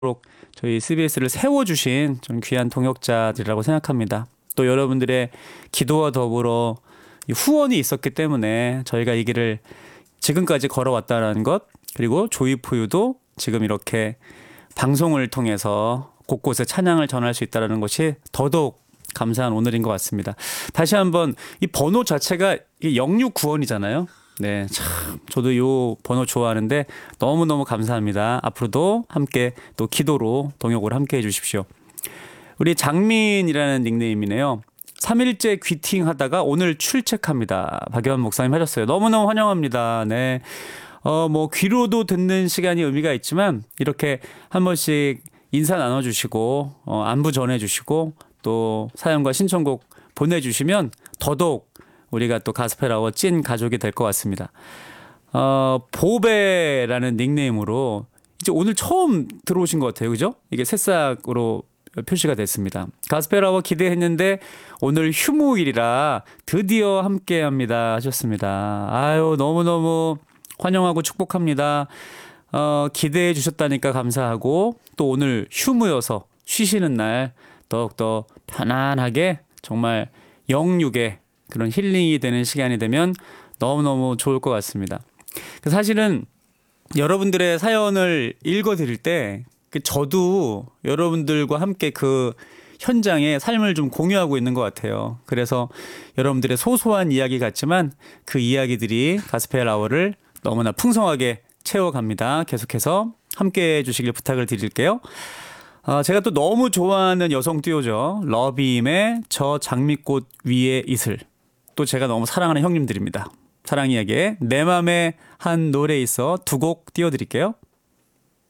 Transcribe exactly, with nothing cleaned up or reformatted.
저희 씨비에스를 세워주신 좀 귀한 동역자들이라고 생각합니다. 또 여러분들의 기도와 더불어 이 후원이 있었기 때문에 저희가 이 길을 지금까지 걸어왔다는 것, 그리고 조이포유도 지금 이렇게 방송을 통해서 곳곳에 찬양을 전할 수 있다는 것이 더더욱 감사한 오늘인 것 같습니다. 다시 한번 이 번호 자체가 영육구원이잖아요. 네, 참 저도 이 번호 좋아하는데 너무너무 감사합니다. 앞으로도 함께 또 기도로 동역으로 함께 해주십시오. 우리 장민이라는 닉네임이네요. 삼 일째 귀팅 하다가 오늘 출첵합니다. 박여한 목사님 하셨어요. 너무너무 환영합니다. 네. 어, 뭐, 귀로도 듣는 시간이 의미가 있지만, 이렇게 한 번씩 인사 나눠주시고, 어, 안부 전해주시고, 또 사연과 신청곡 보내주시면 더더욱 우리가 또 가스펠아워 찐 가족이 될 것 같습니다. 어, 보배라는 닉네임으로 이제 오늘 처음 들어오신 것 같아요. 그죠? 이게 새싹으로 표시가 됐습니다. 가스펠아워 기대했는데 오늘 휴무일이라 드디어 함께 합니다 하셨습니다. 아유, 너무너무 환영하고 축복합니다. 어, 기대해 주셨다니까 감사하고 또 오늘 휴무여서 쉬시는 날 더욱더 편안하게 정말 영육의 그런 힐링이 되는 시간이 되면 너무너무 좋을 것 같습니다. 사실은 여러분들의 사연을 읽어드릴 때 저도 여러분들과 함께 그 현장의 삶을 좀 공유하고 있는 것 같아요. 그래서 여러분들의 소소한 이야기 같지만 그 이야기들이 가스펠아워를 너무나 풍성하게 채워갑니다. 계속해서 함께 해주시길 부탁을 드릴게요. 어, 제가 또 너무 좋아하는 여성 듀오죠. 러비임의 저 장미꽃 위에 이슬. 또 제가 너무 사랑하는 형님들입니다. 사랑 이야기에 내 맘에 한 노래 있어 두 곡 띄워드릴게요.